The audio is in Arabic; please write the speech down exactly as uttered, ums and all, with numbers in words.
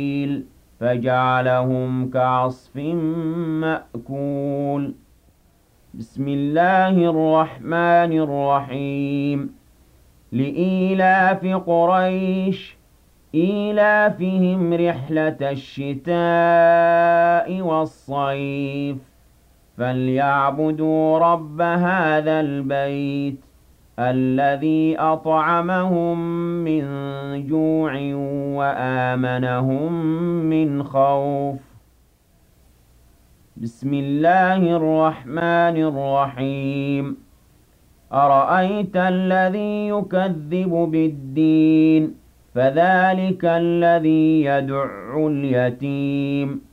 فجعلهم كعصف مأكول. بسم الله الرحمن الرحيم. لإيلاف قريش إيلافهم رحلة الشتاء والصيف فليعبدوا رب هذا البيت الذي أطعمهم من جوع وآمنهم من خوف. بسم الله الرحمن الرحيم. أرأيت الذي يكذب بالدين فذلك الذي يدع اليتيم